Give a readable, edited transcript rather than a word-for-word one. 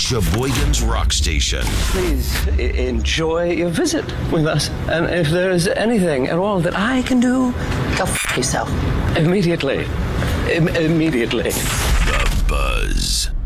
Sheboygan's Rock Station. Please enjoy your visit with us. And if there is anything at all that I can do, go f*** yourself. Immediately. Immediately. The Buzz.